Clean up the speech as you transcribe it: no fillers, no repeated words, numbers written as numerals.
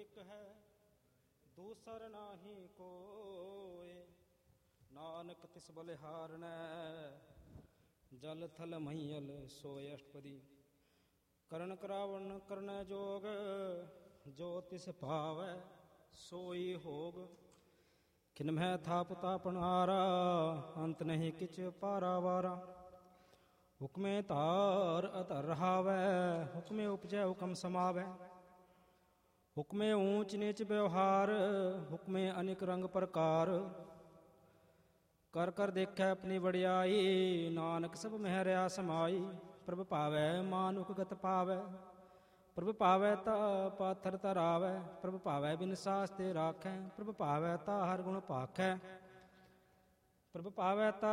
ਏਕ ਹੈ, ਦੂਸਰ ਨਾਹੀ ਕੋਇ। ਨਾਨਕ ਤਿਸ ਬਲਿਹਾਰਣੈ, ਜਲ ਥਲ ਮਹੀਅਲ ਸੋਇ ਅਸ਼ਟਪਦੀ। ਕਰਨ ਕਰਾਵਣ ਕਰਨੈ ਜੋਗ, ਜੋ ਤਿਸ ਭਾਵੈ ਸੋਈ ਹੋਗ। ਕਿਨਮਹਿ ਥਾਪ ਤਾਪਨ ਹਾਰਾ, ਅੰਤ ਨਹੀਂ ਕਿਛ ਪਾਰਾਵਾਰਾ। ਹੁਕਮੇ ਧਾਰ ਅਧਰ ਰਹਾਵੈ, ਹੁਕਮੇ ਉਪਜੈ ਹੁਕਮ ਸਮਾਵੈ। ਹੁਕਮੇ ਊਚ ਨੀਚ ਵਿਵਹਾਰ, ਹੁਕਮੇ ਅਨੇਕ ਰੰਗ ਪ੍ਰਕਾਰ। ਕਰ ਕਰ ਦੇਖੈ ਆਪਣੀ ਵਡਿਆਈ, ਨਾਨਕ ਸਭ ਮਹਿ ਰਿਹਾ ਸਮਾਈ। ਪ੍ਰਭ ਭਾਵੈ ਮਾਨੁਖ ਗਤ ਪਾਵੈ, ਪ੍ਰਭ ਭਾਵੈ ਤਾ ਪਾਥਰ ਧਰਾਵੈ। ਪ੍ਰਭ ਭਾਵੈ ਬਿਨ ਸਾਸ ਤੇ ਰਾਖੈ, ਪ੍ਰਭ ਭਾਵੈ ਤਾ ਹਰ ਗੁਣ ਭਾਖੈ। ਪ੍ਰਭ ਭਾਵੈ ਤਾ